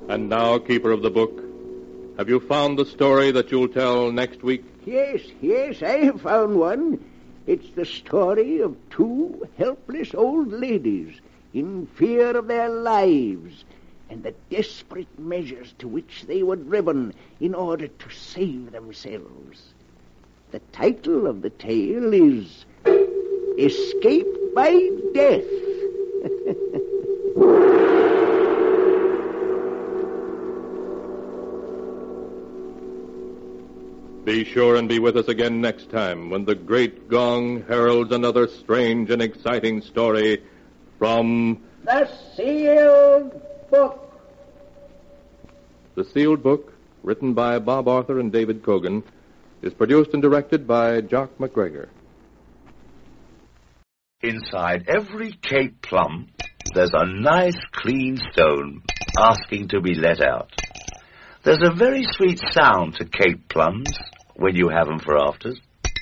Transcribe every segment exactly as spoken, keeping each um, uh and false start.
And now, keeper of the book, have you found the story that you'll tell next week? Yes, yes, I have found one. It's the story of two helpless old ladies in fear of their lives and the desperate measures to which they were driven in order to save themselves. The title of the tale is Escape by Death. Be sure and be with us again next time when the great gong heralds another strange and exciting story from The Sealed Book. The Sealed Book, written by Bob Arthur and David Cogan, is produced and directed by Jock McGregor. Inside every Cape plum, there's a nice clean stone asking to be let out. There's a very sweet sound to Cape plums when you have them for afters.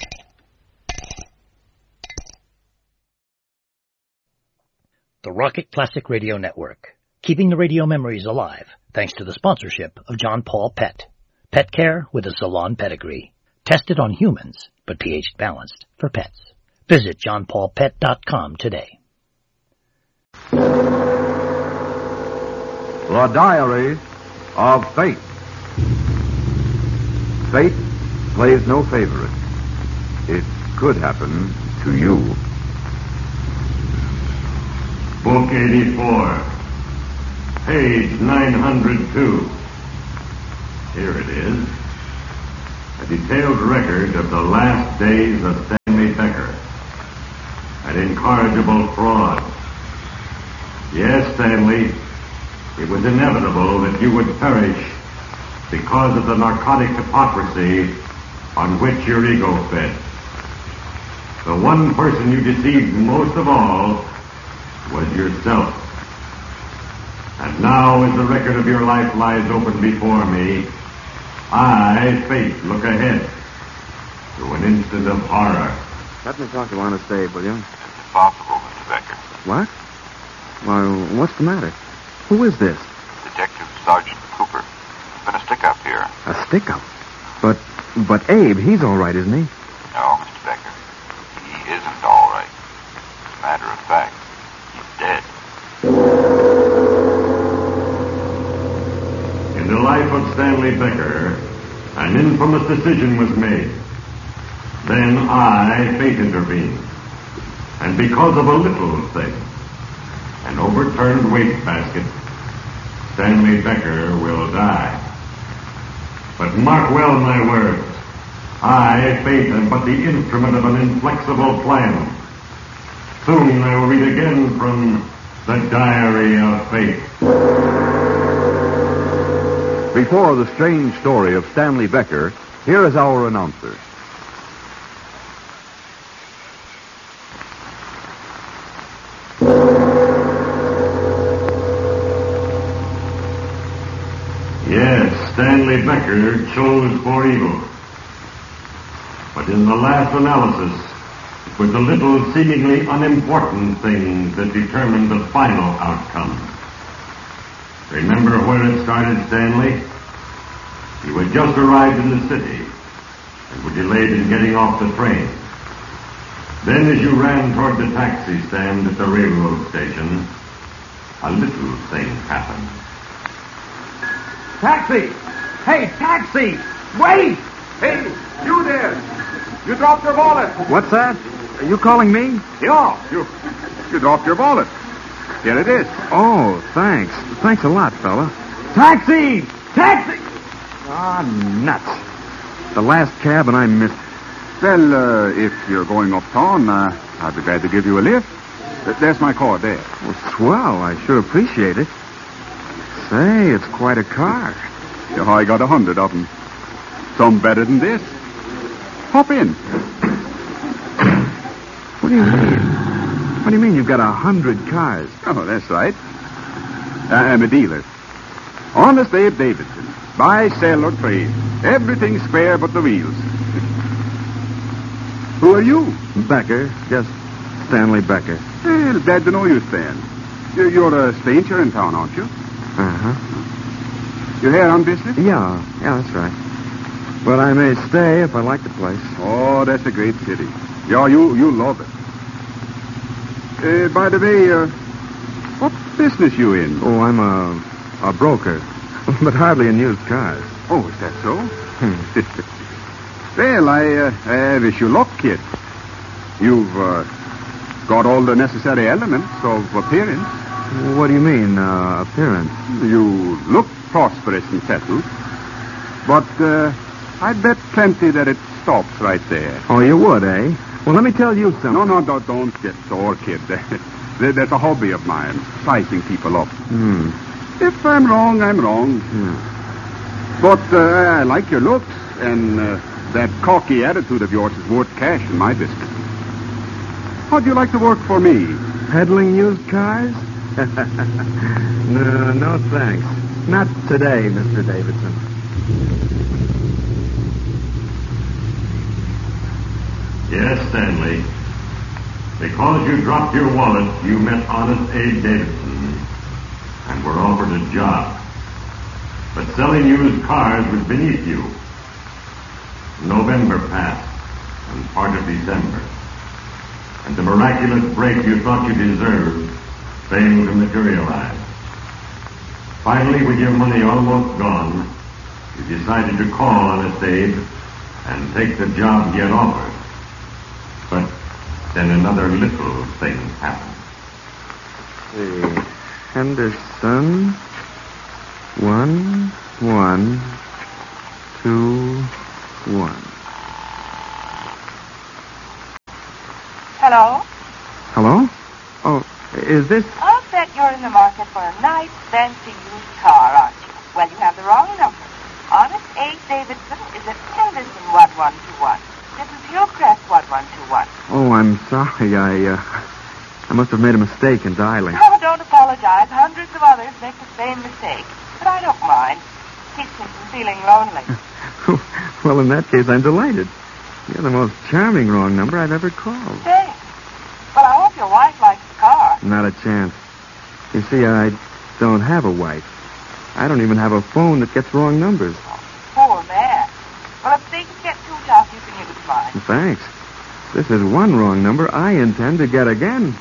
The Rocket Classic Radio Network, keeping the radio memories alive thanks to the sponsorship of John Paul Pet. Pet care with a salon pedigree. Tested on humans, but pH balanced for pets. Visit john paul pet dot com today. The Diary of Fate. Fate plays no favorite. It could happen to you. Book eighty-four, page nine hundred two. Here it is. A detailed record of the last days of Stanley Becker. An incorrigible fraud. Yes, Stanley, it was inevitable that you would perish because of the narcotic hypocrisy on which your ego fed. The one person you deceived most of all was yourself. And now, as the record of your life lies open before me, I, Fate, look ahead to an instant of horror. Let me talk to Honest Abe, will you? It's impossible, Mister Becker. What? Why, what's the matter? Who is this? Detective Sergeant Cooper. There's been a stick-up here. A stick-up? But, but Abe, he's all right, isn't he? No, Mister Becker. He isn't all right. As a matter of fact, he's dead. In the life of Stanley Becker, an infamous decision was made. Then I, Fate, intervened. And because of a little thing, an overturned wastebasket, Stanley Becker will die. But mark well my words. I, Fate, am but the instrument of an inflexible plan. Soon I will read again from the Diary of Fate. Before the strange story of Stanley Becker, here is our announcer. Yes, Stanley Becker chose for evil. But in the last analysis, it was the little seemingly unimportant things that determined the final outcome. Remember where it started, Stanley? You had just arrived in the city and were delayed in getting off the train. Then as you ran toward the taxi stand at the railroad station, a little thing happened. Taxi! Hey, taxi! Wait! Hey, you there! You dropped your wallet. What's that? Are you calling me? Yeah, you, you dropped your wallet. Here it is. Oh, thanks. Thanks a lot, fella. Taxi! Taxi! Ah, nuts. The last cab and I missed. Well, uh, if you're going uptown, uh, I'd be glad to give you a lift. Uh, there's my car there. Well, swell. I sure appreciate it. Say, it's quite a car. Yeah, I got a hundred of them. Some better than this. Hop in. What do you mean? What do you mean you've got a hundred cars? Oh, that's right. I'm a dealer. Honest Abe Davidson. Buy, sell, or trade. Everything spare but the wheels. Who are you? Becker. Just Stanley Becker. Well, glad to know you, Stan. You're a stranger in town, aren't you? Uh-huh. You here on business? Yeah, yeah, that's right. But I may stay if I like the place. Oh, that's a great city. Yeah, you you love it. Uh, by the way, uh, what business you in? Oh, I'm a, a broker, but hardly in used cars. Oh, is that so? Well, I, uh, I wish you luck, kid. You've uh, got all the necessary elements of appearance. What do you mean, uh, appearance? You look prosperous and settled. But uh, I'd bet plenty that it stops right there. Oh, you would, eh? Well, let me tell you something. No, no, no, don't get sore, kid. That's a hobby of mine, sizing people up. Hmm. If I'm wrong, I'm wrong. Hmm. But uh, I like your looks, and uh, that cocky attitude of yours is worth cash in my business. How'd you like to work for me? Peddling used cars? no, no thanks. Not today, Mister Davidson. Yes, Stanley. Because you dropped your wallet, you met Honest Abe Davidson and were offered a job. But selling used cars was beneath you. November passed, and part of December. And the miraculous break you thought you deserved failed to materialize. Finally, with your money almost gone, you decided to call Honest Abe and take the job he had offered. But then another little thing happened. See, Henderson, one, one, two, one. Hello? Hello? Oh, is this... I'll bet you're in the market for a nice, fancy used car, aren't you? Well, you have the wrong number. Honest Abe Davidson is at Henderson one one two one. This is Hillcrest one one two one. Oh, I'm sorry. I, uh... I must have made a mistake in dialing. Oh, don't apologize. Hundreds of others make the same mistake. But I don't mind. Keeps me from feeling lonely. Well, in that case, I'm delighted. You're the most charming wrong number I've ever called. Thanks. Well, I hope your wife likes the car. Not a chance. You see, I don't have a wife. I don't even have a phone that gets wrong numbers. Oh, poor man. Well, if things get too tough, you can use mine. Thanks. This is one wrong number I intend to get again.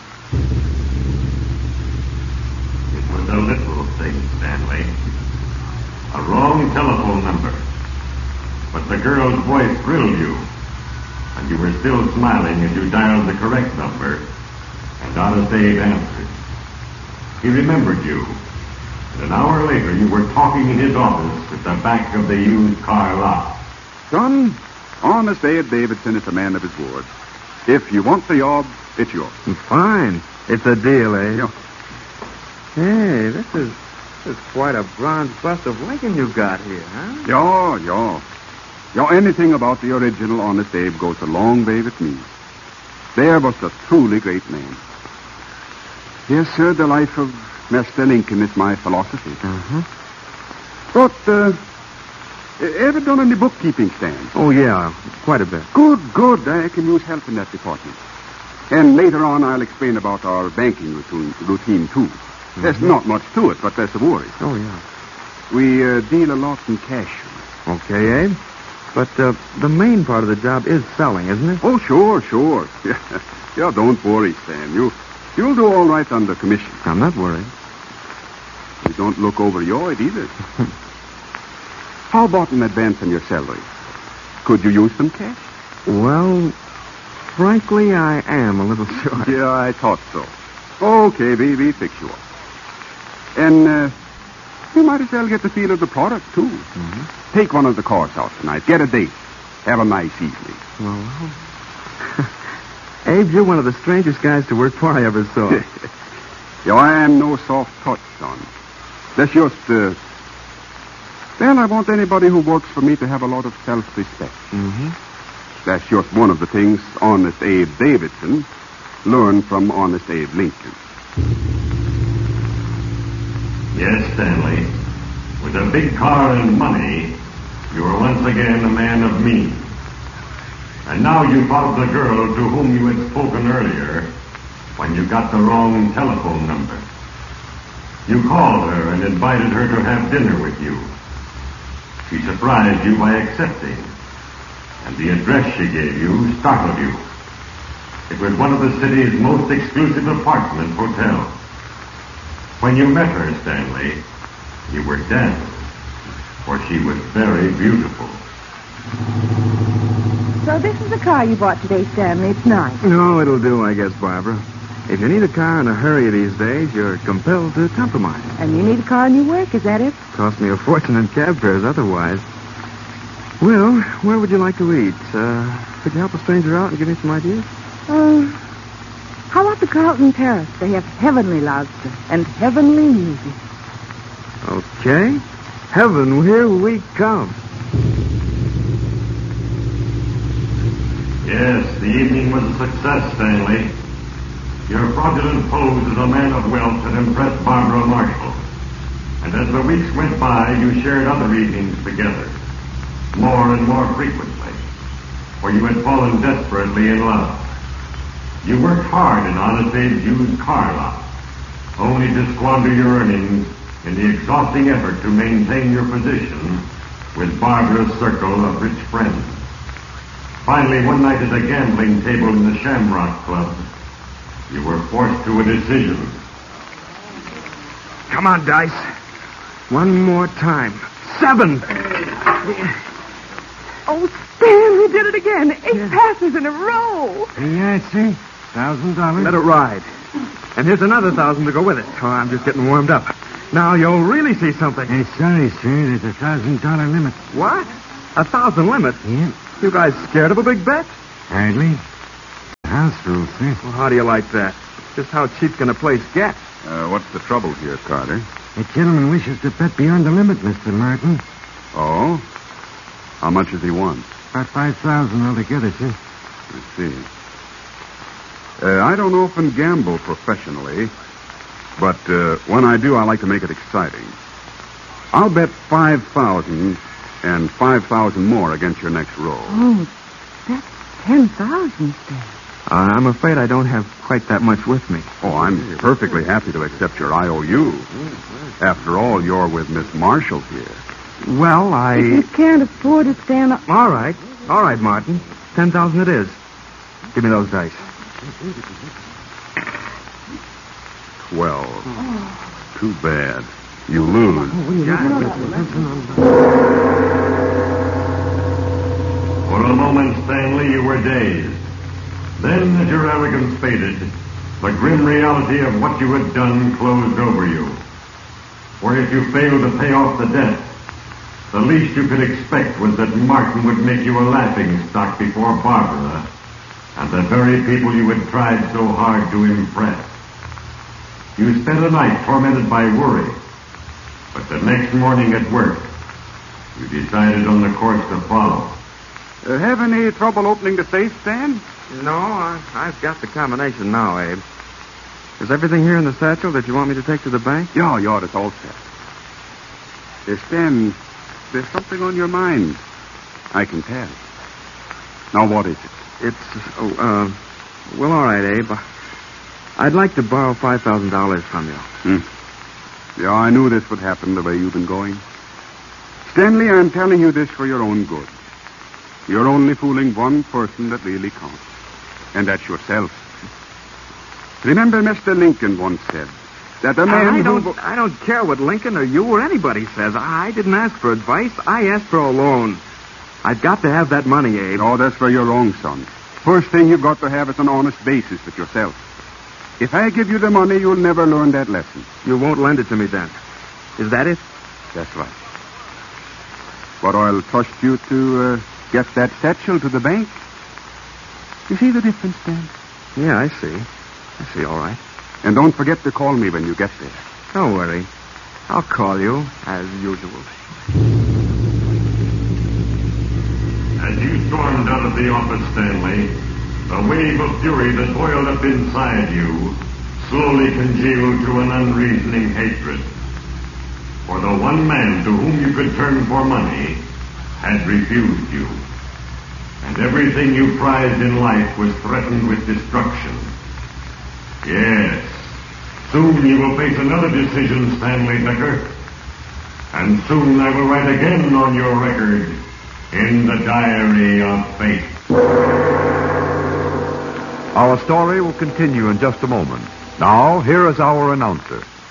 It was a little thing, Stanley. A wrong telephone number. But the girl's voice thrilled you. And you were still smiling as you dialed the correct number. And Honest Abe answered. He remembered you. And an hour later, you were talking in his office at the back of the used car lot. Son, Honest Abe Davidson is a man of his word. If you want the job, it's yours. Fine. It's a deal, eh? Yeah. Hey, this is, this is quite a bronze bust of Lincoln you've got here, huh? Yeah, yeah. Yeah, anything about the original Honest Abe goes a long way with me. There was a truly great man. Yes, sir, the life of Mister Lincoln is my philosophy. Uh-huh. But, uh, ever done any bookkeeping, Stan? Oh, yeah, quite a bit. Good, good. I can use help in that department. And later on, I'll explain about our banking routine, routine too. Mm-hmm. There's not much to it, but there's a worry. Oh, yeah. We uh, deal a lot in cash. Okay, Abe. But uh, the main part of the job is selling, isn't it? Oh, sure, sure. Yeah, yeah, don't worry, Stan. You, you'll do all right under commission. I'm not worried. You don't look overjoyed either. How about an advance on your salary? Could you use some cash? Well, frankly, I am a little short. Yeah, I thought so. Okay, we, we fix you up. And uh, you might as well get the feel of the product, too. Mm-hmm. Take one of the cars out tonight. Get a date. Have a nice evening. Well, Abe, you're one of the strangest guys to work for I ever saw. Yeah, I am no soft touch, son. That's just, uh... Well, I want anybody who works for me to have a lot of self-respect. Mm-hmm. That's just one of the things Honest Abe Davidson learned from Honest Abe Lincoln. Yes, Stanley. With a big car and money, you are once again a man of means. And now you followed the girl to whom you had spoken earlier when you got the wrong telephone number. You called her and invited her to have dinner with you. She surprised you by accepting. And the address she gave you startled you. It was one of the city's most exclusive apartment hotels. When you met her, Stanley, you were dazzled, for she was very beautiful. So this is the car you bought today, Stanley. It's nice. No, it'll do, I guess, Barbara. If you need a car in a hurry these days, you're compelled to compromise. And you need a car in your work, is that it? Cost me a fortune in cab fares otherwise. Well, where would you like to eat? Uh, could you help a stranger out and give me some ideas? Uh, how about the Carlton Terrace? They have heavenly lobster and heavenly music. Okay. Heaven, here we come. Yes, the evening was a success, Stanley. Your fraudulent pose as a man of wealth had impressed Barbara Marshall. And as the weeks went by, you shared other evenings together, more and more frequently, for you had fallen desperately in love. You worked hard in Honest Abe's used car lot, only to squander your earnings in the exhausting effort to maintain your position with Barbara's circle of rich friends. Finally, one night at a gambling table in the Shamrock Club, you were forced to a decision. Come on, Dice. One more time. Seven. Oh, Stan, we did it again. Eight yeah. passes in a row. Yeah, I see. Thousand dollars. Let it ride. And here's another thousand to go with it. Oh, I'm just getting warmed up. Now you'll really see something. Hey, sorry, sir. There's a thousand dollar limit. What? A thousand limit? Yeah. You guys scared of a big bet? Hardly. House rules, sir. Well, how do you like that? Just how cheap can a place get? Uh, what's the trouble here, Carter? The gentleman wishes to bet beyond the limit, Mister Martin. Oh? How much does he want? About five thousand altogether, sir. I see. Uh, I don't often gamble professionally, but uh, when I do, I like to make it exciting. I'll bet five thousand and five thousand more against your next roll. Oh, that's ten thousand, Stan. Uh, I'm afraid I don't have quite that much with me. Oh, I'm perfectly happy to accept your I O U. After all, you're with Miss Marshall here. Well, I... If you can't afford it, Stan... All right. All right, Martin. Ten thousand it is. Give me those dice. Twelve. Oh. Too bad. You lose. For a moment, Stanley, you were dazed. Then, as your arrogance faded, the grim reality of what you had done closed over you. For if you failed to pay off the debt, the least you could expect was that Martin would make you a laughingstock before Barbara and the very people you had tried so hard to impress. You spent a night tormented by worry, but the next morning at work, you decided on the course to follow. Uh, have any trouble opening the safe, Stan? No, I, I've got the combination now, Abe. Is everything here in the satchel that you want me to take to the bank? Yeah, yeah, it's all set. Uh, Stan, there's something on your mind. I can tell. Now, what is it? It's, oh, uh, well, all right, Abe. I'd like to borrow five thousand dollars from you. Hmm. Yeah, I knew this would happen the way you've been going. Stanley, I'm telling you this for your own good. You're only fooling one person that really counts, and that's yourself. Remember, Mister Lincoln once said that a man I who... don't, I don't care what Lincoln or you or anybody says. I didn't ask for advice. I asked for a loan. I've got to have that money, Abe. Oh, that's where you're wrong, son. First thing you've got to have is an honest basis with yourself. If I give you the money, you'll never learn that lesson. You won't lend it to me then. Is that it? That's right. But I'll trust you to uh, get that satchel to the bank. You see the difference, Dan? Yeah, I see. I see, all right. And don't forget to call me when you get there. Don't worry. I'll call you, as usual. As you stormed out of the office, Stanley, the wave of fury that boiled up inside you slowly congealed to an unreasoning hatred. For the one man to whom you could turn for money had refused you. And everything you prized in life was threatened with destruction. Yes, soon you will face another decision, Stanley Becker. And soon I will write again on your record in the diary of fate. Our story will continue in just a moment. Now, here is our announcer.